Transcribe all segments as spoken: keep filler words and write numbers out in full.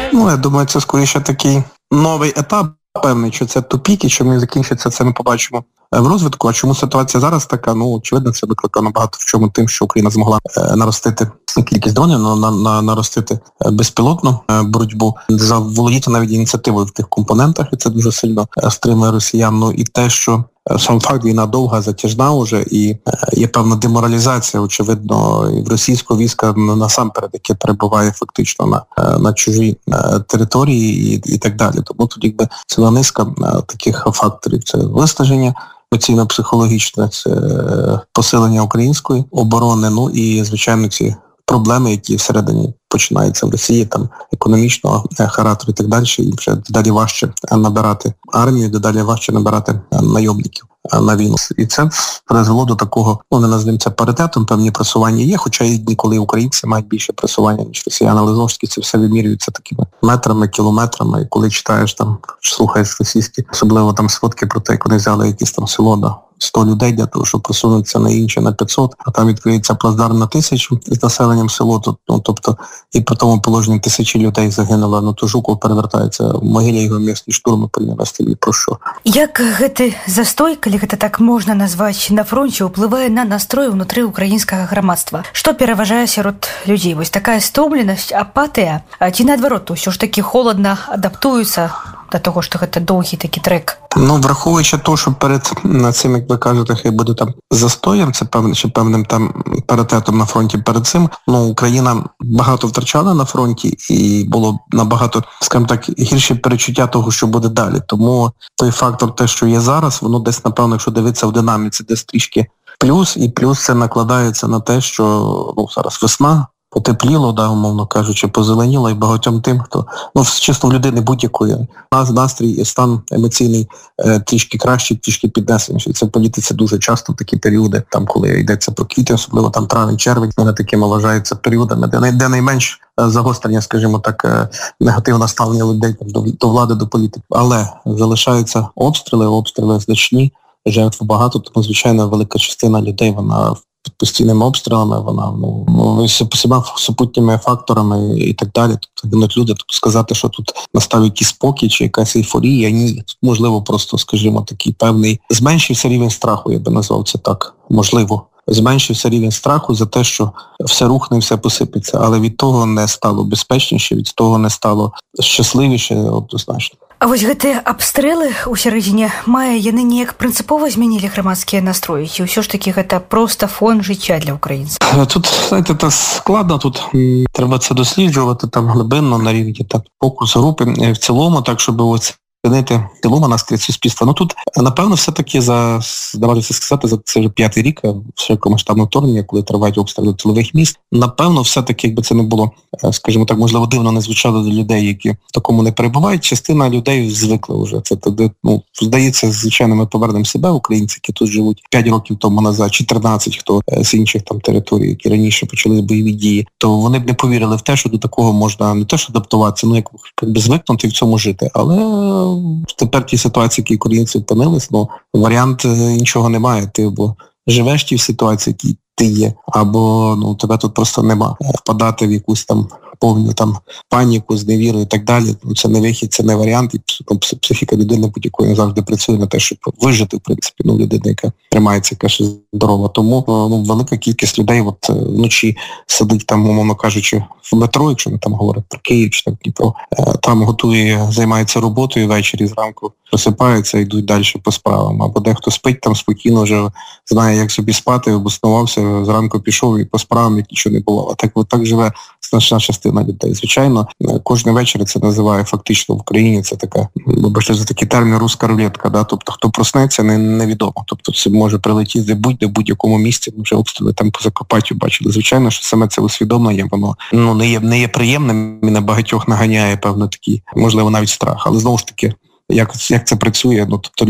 Ну, я думаю, це скоріше такий новий етап, певний, що це тупік, і що не закінчиться, це ми побачимо в розвитку. А чому ситуація зараз така? Ну, очевидно, це викликано набагато в чому тим, що Україна змогла е, наростити кількість дронів, на, на, на, наростити безпілотну е, боротьбу, заволодіти навіть ініціативою в тих компонентах, і це дуже сильно е, стримує росіян. Ну, і те, що сам факт, війна довга, затяжна уже, і є певна деморалізація, очевидно, і в російського війська насамперед, яке перебуває фактично на, на чужій території і, і так далі. Тому тут якби ціла низка таких факторів. Це виснаження емоційно-психологічне, це посилення української оборони, ну і, звичайно, ці проблеми, які всередині починаються в Росії, там, економічного характеру і так далі, і вже дедалі важче набирати армію, дедалі важче набирати найомників на війну. І це призвело до такого, ну не назвемо це паритетом, певні просування є, хоча інколи українці мають більше просування, ніж росіяни, але знову ж таки це все вимірюється такими метрами, кілометрами, і коли читаєш там, слухаєш російські, особливо там сводки про те, як вони взяли якісь там село на сто людей для того, щоб просунутися на інше, на п'ятсот, а там відкриється плацдарм на тисячу з населенням село, то, ну, тобто і при тому положенні тисячі людей загинуло, ну то Жуков перевертається в могилі, його місні штурми пильно стілі, про що. Як гэты застой, калі гэта так можна назваць, на фронте ўплывае на настрой унутры украінскага грамадства? Што пераважае сярод людзей? Вось такая стомленасць, апатыя? Ці наадварот, усё ж такі холадна адаптуюцца до того, що це довгий такий трек? Ну, враховуючи те, що перед цим, як ви кажете, хай буде там застоєм, це певним, чи певним там паритетом на фронті перед цим, ну, Україна багато втрачала на фронті і було набагато, скажімо так, гірше перечуття того, що буде далі. Тому той фактор, те, що є зараз, воно десь, напевно, якщо дивитися в динаміці, десь трішки плюс, і плюс це накладається на те, що, ну, зараз весна, потепліло, да, умовно кажучи, позеленіло, і багатьом тим, хто, ну, чесно, в людини будь-якої, настрій і стан емоційний е, трішки кращий, трішки піднесеніший. Це в політиці дуже часто такі періоди, там, коли йдеться про квіти, особливо там травень, червень, вони такими вважаються періодами, де, де найменш загострення, скажімо так, негативне ставлення людей до, до влади, до політики. Але залишаються обстріли, обстріли значні, жертв багато, тому, звичайно, велика частина людей, вона під постійними обстрілами, вона, ну, всіма супутніми факторами і так далі. Тобто гинуть люди, тобто сказати, що тут настав якийсь спокій чи якась ейфорія, ні. Тут, можливо, просто, скажімо, такий певний, зменшився рівень страху, я би назвав це так, можливо. Зменшився рівень страху за те, що все рухне, все посипеться, але від того не стало безпечніше, від того не стало щасливіше, однозначно. А вось гэтыя абстрэлы ў сярэдзіне мая, яны неяк прынцыпова змянілі грамадскія настроі? Ці ўсё ж такі гэта проста фон життя для українців? Тут, знаєте, це складно, тут м, треба це досліджувати там глибинно на рівні так, фокус групи в цілому, так, щоб ось оцінити цілому настрій суспільства. Ну тут, напевно, все-таки за, давайте сказати, за це вже п'ятий рік широкомасштабного вторгнення, коли тривають обстріли тилових міст, напевно, все-таки, якби це не було, скажімо так, можливо, дивно не звучало до людей, які в такому не перебувають, частина людей звикла вже. Це тоді, ну, здається, звичайно, ми повернемо себе, українці, які тут живуть п'ять років тому назад, чотирнадцять, хто з інших там територій, які раніше почали бойові дії, то вони б не повірили в те, що до такого можна не те, що адаптуватися, ну, як, якби звикнути в цьому жити, але тепер ті ситуації, які українці опинились, ну, варіант іншого немає. Ти або живеш в тій ситуації, які ти є, або, ну, тебе тут просто нема. Впадати в якусь там повну там паніку, зневіру і так далі, ну, це не вихід, це не варіант, і психіка людини будь-якої завжди працює на те, щоб вижити, в принципі, ну, людина, яка тримається, яка ще здорова. Тому, ну, велика кількість людей от вночі сидить там, умовно кажучи, в метро, якщо ми там говоримо про Київ чи так Дніпро, там готує, займається роботою, ввечері зранку просипаються і йдуть далі по справам. Або дехто спить там спокійно, вже знає, як собі спати, обоснувався, зранку пішов і по справам, як нічого не було. А так, от так живе значна частина людей. Звичайно, кожен вечір це називає фактично в Україні, це така, вибачте за такий термін, руська рулетка, да? Тобто хто проснеться, не, невідомо. Тобто це може прилетіти будь-де, в будь-якому місці, вже обстріли там по Закарпаттю бачили. Звичайно, що саме це усвідомлення, воно, ну, не є, не є приємним і на багатьох наганяє, певно, такий, можливо, навіть страх. Але знову ж таки, як, як це працює, ну, тобто люди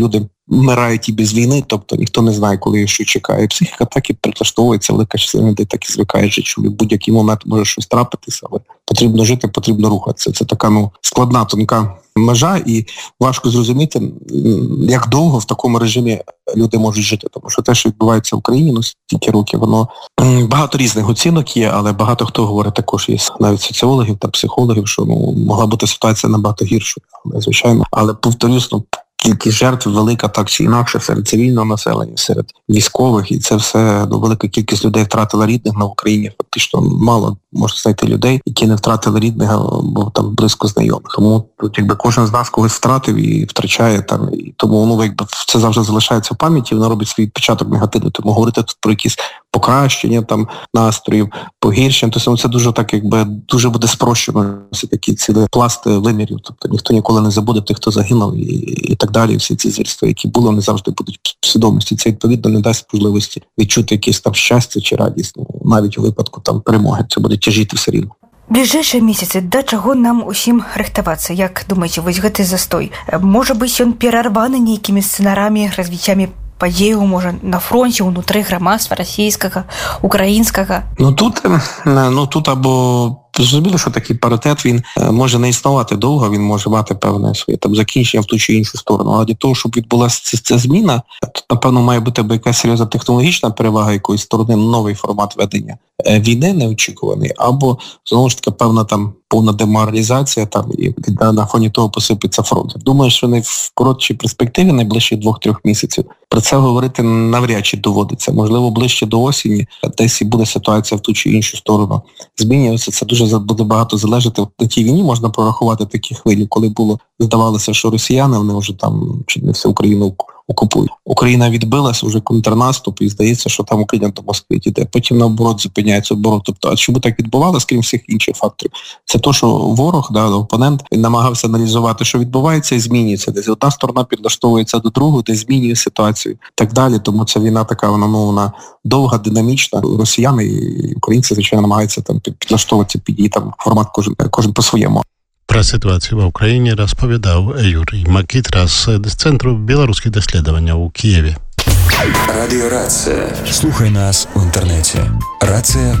вмирають і без війни, тобто ніхто не знає, коли що чекає. Психіка так і прилаштовується, велика частина людей так і звикає жити, що в будь-який момент може щось трапитися, але потрібно жити, потрібно рухатися. Це така, ну, складна, тонка межа, і важко зрозуміти, як довго в такому режимі люди можуть жити. Тому що те, що відбувається в Україні, ну, стільки років, воно багато різних оцінок є, але багато хто говорить також, є навіть соціологів та психологів, що, ну, могла бути ситуація набагато гіршою, але, звичайно. Але, повторюсь, ну, кількість жертв велика так чи інакше серед цивільного населення, серед військових, і це все, ну, велика кількість людей втратила рідних на Україні. Фактично мало можна знайти людей, які не втратили рідних або там близько знайомих. Тому тут якби кожен з нас когось втратив і втрачає там, і тому, ну, якби це завжди залишається в пам'яті, воно робить свій відпечаток негативний. Тому говорити тут про якісь покращення там настроїв, погіршення, то це дуже так, якби дуже буде спрощено всі такі цілі пласти вимірів. Тобто ніхто ніколи не забуде тих, хто загинув, і, і так далі. Всі ці звірства, які були, вони завжди будуть в свідомості. Це відповідно не дасть можливості відчути якесь там щастя чи радість, ну, навіть у випадку там перемоги. Це буде тяжіти все рівно. Бліжэйшыя месяцы, да чаго нам усім рыхтавацца? Як думаеце, вось гэты застой? Можа быць, ён перарваны нейкімі сцэнарамі, развіццямі падзеяў, можа, на фронте, унутры грамадства расійскага, украінскага? Ну тут, ну тут або зрозуміло, що такий паритет, він може не існувати довго, він може мати певне своє там закінчення в ту чи іншу сторону. Але для того, щоб відбулася ця зміна, тут, напевно, має бути або якась серйозна технологічна перевага якоїсь сторони, новий формат ведення війни неочікуваний, або, знову ж таки, певна там повна деморалізація там, і на фоні того посипеться фронт. Думаю, що не в коротшій перспективі, найближчих двох-трьох місяців, про це говорити навряд чи доводиться. Можливо, ближче до осені десь і буде ситуація в ту чи іншу сторону змінюватися. Це дуже буде багато залежати. На тій війні можна прорахувати такі хвилі, коли було, здавалося, що росіяни, вони вже там чи не всю Україну окупують. Україна відбилася, вже контрнаступ, і здається, що там Україна до Москви йде. Потім, наоборот, зупиняється оборот. Тобто, а чому так відбувалося, крім всіх інших факторів? Це то, що ворог, да, опонент, він намагався аналізувати, що відбувається і змінюється. Десь одна сторона підлаштовується до другої, де змінює ситуацію і так далі. Тому ця війна така, вона, ну, вона довга, динамічна. Росіяни і українці, звичайно, намагаються там підлаштовуватися під її там формат кожен, кожен по-своєму. Пра сітуацыю ва ўкраіне распавядаў Юрый Макітрас з Цэнтру беларускіх даследаванняў у Киеве. Радыёрацыя. Слухай нас у інтэрнэце. рацыя